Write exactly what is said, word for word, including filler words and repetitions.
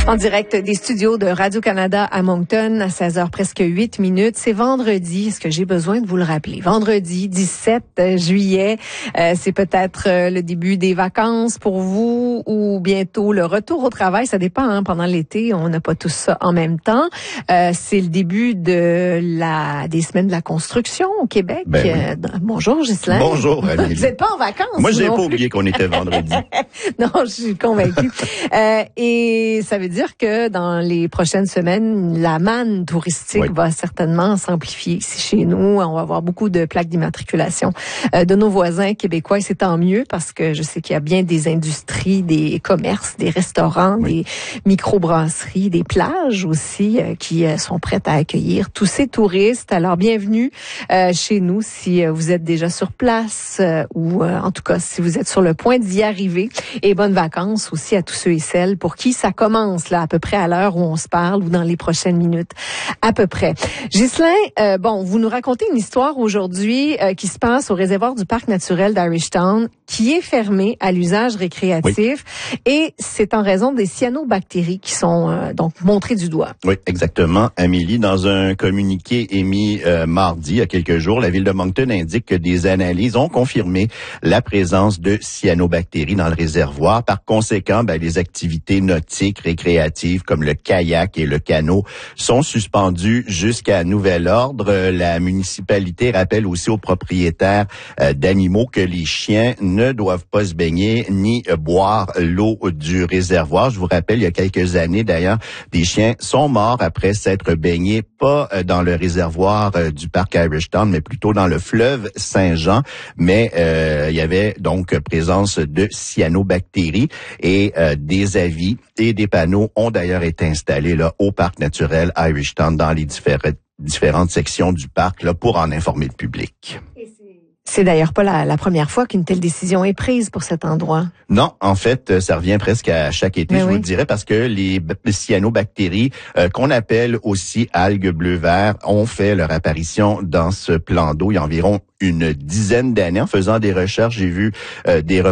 En direct des studios de Radio-Canada à Moncton, à seize heures presque huit minutes. C'est vendredi. Est-ce que j'ai besoin de vous le rappeler? Vendredi dix-sept juillet, euh, c'est peut-être euh, le début des vacances pour vous ou bientôt le retour au travail. Ça dépend, hein, pendant l'été, on n'a pas tout ça en même temps. Euh, c'est le début de la des semaines de la construction au Québec. Ben oui. euh, dans, bonjour, Ghislain. Bonjour, Amélie. Vous n'êtes pas en vacances? Moi, j'ai non pas plus. oublié qu'on était vendredi. Non, je suis convaincue. euh, et ça veut dire que dans les prochaines semaines, la manne touristique oui. va certainement s'amplifier ici chez nous. On va avoir beaucoup de plaques d'immatriculation euh, de nos voisins québécois. Et c'est tant mieux parce que je sais qu'il y a bien des industries, des commerces, des restaurants, oui. des microbrasseries, des plages aussi euh, qui euh, sont prêtes à accueillir tous ces touristes. Alors, bienvenue euh, chez nous si euh, vous êtes déjà sur place euh, ou euh, en tout cas si vous êtes sur le point d'y arriver. Et bonnes vacances aussi à tous ceux et celles pour qui ça commence là à peu près à l'heure où on se parle ou dans les prochaines minutes à peu près. Ghislain, euh, bon, vous nous racontez une histoire aujourd'hui euh, qui se passe au réservoir du parc naturel d'Irishtown qui est fermé à l'usage récréatif oui. et c'est en raison des cyanobactéries qui sont euh, donc montrées du doigt. Oui, exactement. Amélie, dans un communiqué émis euh, mardi, il y a quelques jours, la ville de Moncton indique que des analyses ont confirmé la présence de cyanobactéries dans le réservoir. Par conséquent, ben, les activités nautiques récréatives comme le kayak et le canot sont suspendues jusqu'à nouvel ordre. La municipalité rappelle aussi aux propriétaires euh, d'animaux que les chiens ne doivent pas se baigner ni euh, boire l'eau du réservoir. Je vous rappelle, il y a quelques années d'ailleurs, des chiens sont morts après s'être baignés, pas euh, dans le réservoir euh, du parc Irishtown, mais plutôt dans le fleuve Saint-Jean. Mais euh, il y avait donc présence de cyanobactéries et euh, des avis et des panneaux ont d'ailleurs été installés là au parc naturel Irishtown dans les différentes différentes sections du parc là pour en informer le public. C'est d'ailleurs pas la, la première fois qu'une telle décision est prise pour cet endroit. Non, en fait, ça revient presque à chaque été, Mais je oui. vous le dirais, parce que les cyanobactéries, euh, qu'on appelle aussi algues bleu-vert, ont fait leur apparition dans ce plan d'eau il y a environ une dizaine d'années. En faisant des recherches, j'ai vu euh, des